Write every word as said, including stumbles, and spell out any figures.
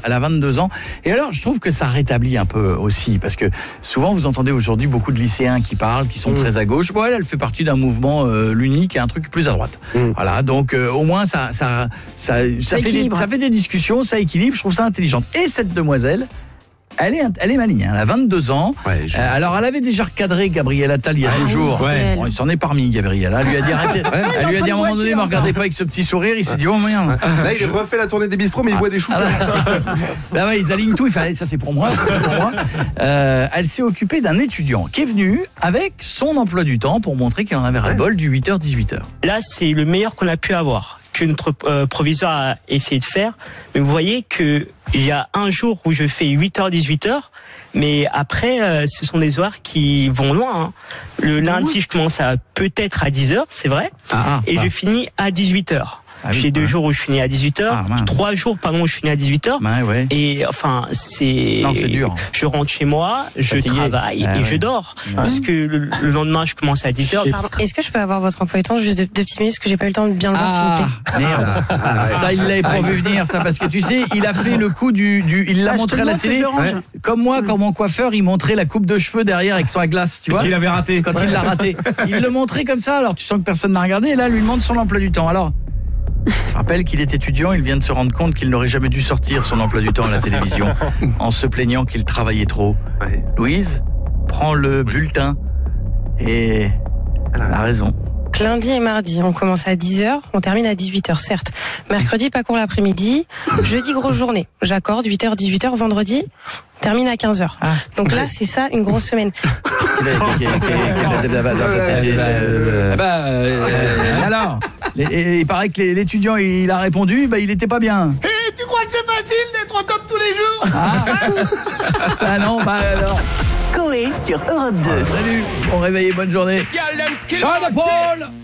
elle a vingt-deux ans. Et alors, je trouve que ça rétablit un peu aussi, parce que souvent, vous entendez aujourd'hui beaucoup de lycéens qui parlent, qui sont mmh. très à gauche. Bon, elle, elle fait partie d'un mouvement, euh, l'unique, et un truc plus à droite. Mmh. Voilà, donc euh, au moins, ça, ça, ça, ça, fait des, ça fait des discussions, ça équilibre, je trouve ça intelligent. Et cette demoiselle, Elle est, elle est maligne, elle a vingt-deux ans. Ouais, je... euh, alors, elle avait déjà recadré Gabriel Attal il y a ah, deux jours. Ouais. Bon, il s'en est parmi, Gabriel. Elle lui a dit, arrêtez. Ouais, elle lui a dit à un moment donné, ne me regardez pas avec ce petit sourire. Il s'est dit, oh, moyen. Là, il refait la tournée des bistrots, mais il ah, boit des choux. Là, ouais, ils alignent tout. Il fait, ça, c'est pour moi. C'est pour moi. Euh, elle s'est occupée d'un étudiant qui est venu avec son emploi du temps pour montrer qu'il en avait ras-le-bol du huit heures dix-huit heures. Là, c'est le meilleur qu'on a pu avoir, que notre euh, proviseur a essayé de faire. Mais vous voyez que il y a un jour où je fais huit heures dix-huit heures, mais après euh, ce sont des horaires qui vont loin. Hein. Le lundi, je commence à peut-être à dix heures, c'est vrai, ah, et bah. je finis à dix-huit heures. Ah oui, j'ai deux ouais. jours où je finis à dix-huit heures, ah, trois jours pardon où je finis à dix-huit heures. Ouais, ouais. Et enfin c'est, non, c'est dur. Je rentre chez moi, je Fatigué. travaille ah, et ouais. je dors ouais. parce que le, le lendemain je commence à dix heures. Pardon. Est-ce que je peux avoir votre emploi du temps juste deux, deux petites minutes parce que j'ai pas eu le temps de bien le voir, ah, s'il vous plaît. Merde. Ah, ça il l'avait pas vu venir ça, parce que tu sais il a fait le coup du, du il l'a ah, montré à la télé ouais. comme moi quand mon coiffeur il montrait la coupe de cheveux derrière avec son à glace, tu vois. Il avait raté. Quand il l'a raté, il le montrait comme ça. Alors tu sens que personne n'a regardé et là lui demande son emploi du temps. Alors je rappelle qu'il est étudiant, il vient de se rendre compte qu'il n'aurait jamais dû sortir son emploi du temps à la télévision en se plaignant qu'il travaillait trop. Ouais. Louise, prends le oui. bulletin et elle a raison. Lundi et mardi, on commence à dix heures, on termine à dix-huit heures, certes. Mercredi, pas court l'après-midi. Jeudi, grosse journée. J'accorde, huit heures, dix-huit heures. Vendredi, termine à quinze heures. Ah. Donc là, c'est ça, une grosse semaine. Alors, il paraît que l'étudiant, il a répondu, bah, il était pas bien. Et tu crois que c'est facile d'être au top tous les jours? Ah, ah non, bah alors... Coé sur Europe deux. Ah, salut, bon réveil et bonne journée. Charles de Paul.